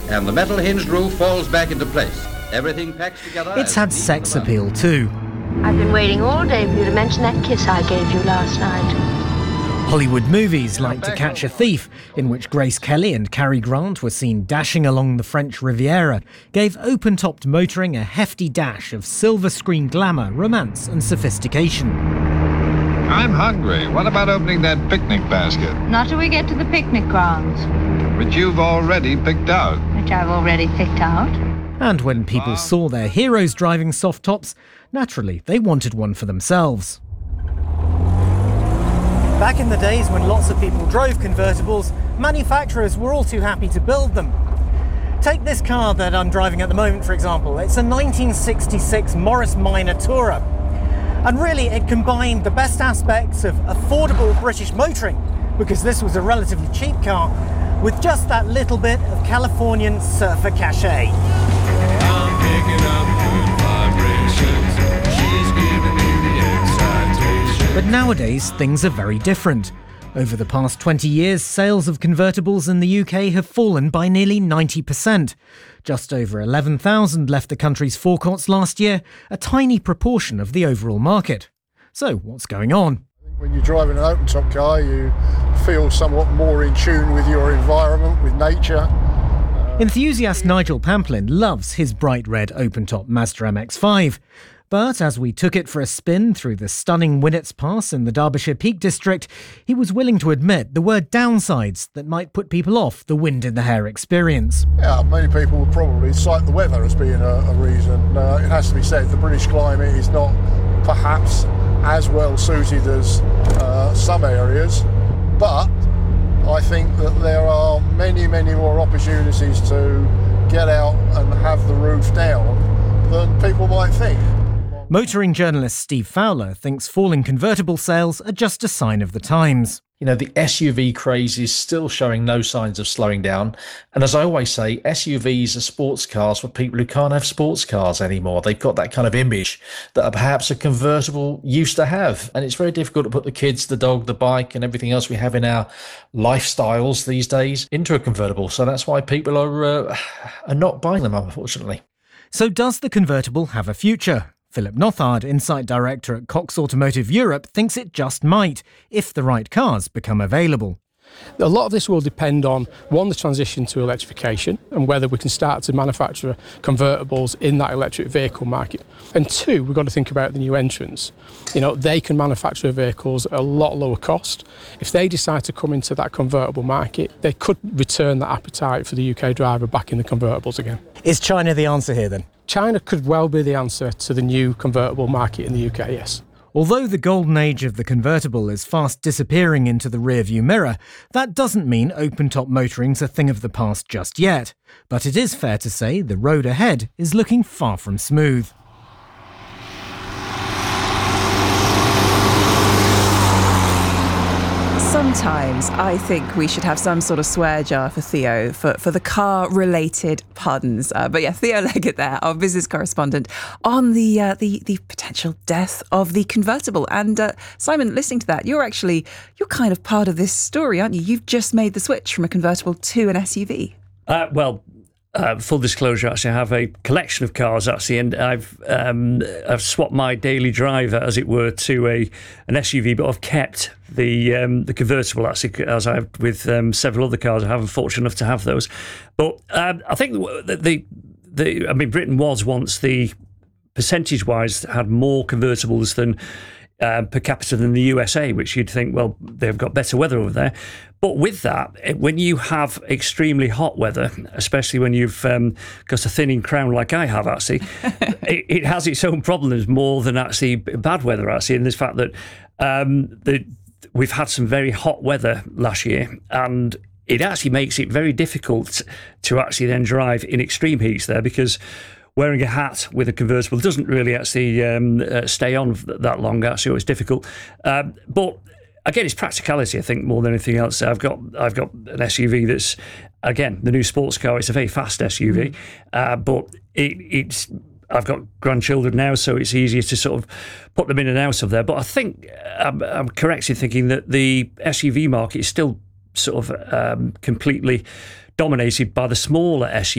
and the metal hinged roof falls back into place. Everything packs together. It's had sex appeal too. I've been waiting all day for you to mention that kiss I gave you last night. Hollywood movies like To Catch a Thief, in which Grace Kelly and Cary Grant were seen dashing along the French Riviera, gave open-topped motoring a hefty dash of silver screen glamour, romance and sophistication. I'm hungry. What about opening that picnic basket? Not till we get to the picnic grounds. Which you've already picked out. Which I've already picked out. And when people saw their heroes driving soft tops, naturally they wanted one for themselves. Back in the days when lots of people drove convertibles, manufacturers were all too happy to build them. Take this car that I'm driving at the moment, for example. It's a 1966 Morris Minor Tourer. And really, it combined the best aspects of affordable British motoring, because this was a relatively cheap car, with just that little bit of Californian surfer cachet. I'm picking up good vibrations. She's giving me the excitation. But nowadays, things are very different. Over the past 20 years, sales of convertibles in the UK have fallen by nearly 90%. Just over 11,000 left the country's forecourts last year, a tiny proportion of the overall market. So, what's going on? When you're driving an open-top car, you feel somewhat more in tune with your environment, with nature. Enthusiast Nigel Pamplin loves his bright red open-top Mazda MX-5. But as we took it for a spin through the stunning Winnets Pass in the Derbyshire Peak District, he was willing to admit there were downsides that might put people off the wind in the hair experience. Yeah, many people would probably cite the weather as being a reason. It has to be said, the British climate is not perhaps as well suited as some areas, but I think that there are many, many more opportunities to get out and have the roof down than people might think. Motoring journalist Steve Fowler thinks falling convertible sales are just a sign of the times. You know, the SUV craze is still showing no signs of slowing down. And as I always say, SUVs are sports cars for people who can't have sports cars anymore. They've got that kind of image that perhaps a convertible used to have. And it's very difficult to put the kids, the dog, the bike and everything else we have in our lifestyles these days into a convertible. So that's why people are not buying them, unfortunately. So does the convertible have a future? Philip Nothard, Insight Director at Cox Automotive Europe, thinks it just might, if the right cars become available. A lot of this will depend on, one, the transition to electrification and whether we can start to manufacture convertibles in that electric vehicle market. And two, we've got to think about the new entrants. You know, they can manufacture vehicles at a lot lower cost. If they decide to come into that convertible market, they could return that appetite for the UK driver back in the convertibles again. Is China the answer here then? China could well be the answer to the new convertible market in the UK, yes. Although the golden age of the convertible is fast disappearing into the rearview mirror, that doesn't mean open-top motoring's a thing of the past just yet. But it is fair to say the road ahead is looking far from smooth. Sometimes I think we should have some sort of swear jar for Theo for the car-related puns. But yeah, Theo Leggett there, our business correspondent, on the potential death of the convertible. And Simon, listening to that, you're kind of part of this story, aren't you? You've just made the switch from a convertible to an SUV. Full disclosure, actually, I have a collection of cars, actually, and I've swapped my daily driver, as it were, to an SUV, but I've kept the convertible, actually, as I have with several other cars. I haven't fortunate enough to have those. But I think Britain was once percentage-wise had more convertibles than per capita than the USA, which you'd think, well, they've got better weather over there. But with that, when you have extremely hot weather, especially when you've got a thinning crown like I have, actually, it has its own problems more than actually bad weather, actually, in this fact that we've had some very hot weather last year, and it actually makes it very difficult to actually then drive in extreme heats there, because wearing a hat with a convertible doesn't really actually stay on that long. Actually, it's difficult. But again, it's practicality, I think, more than anything else. I've got an SUV that's, again, the new sports car. It's a very fast SUV, but it's. I've got grandchildren now, so it's easier to sort of put them in and out of there. But I think I'm correct in thinking that the SUV market is still sort of completely dominated by the smaller SUVs.